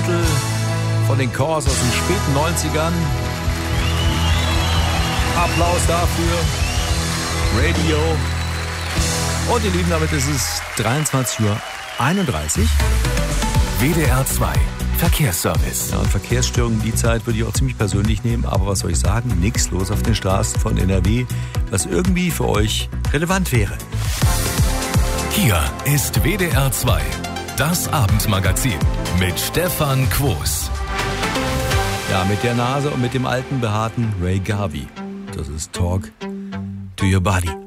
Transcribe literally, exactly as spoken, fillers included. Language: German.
Titel von den Corrs aus den späten neunzigern. Applaus dafür. Radio. Und ihr Lieben, damit ist es dreiundzwanzig Uhr einunddreißig. W D R zwei Verkehrsservice. Ja, und Verkehrsstörungen, die Zeit würde ich auch ziemlich persönlich nehmen. Aber was soll ich sagen? Nichts los auf den Straßen von N R W, was irgendwie für euch relevant wäre. Hier ist W D R zwei, das Abendmagazin mit Stefan Quos. Ja, mit der Nase und mit dem alten, behaarten Ray Garvey. Das ist Talk to Your Body.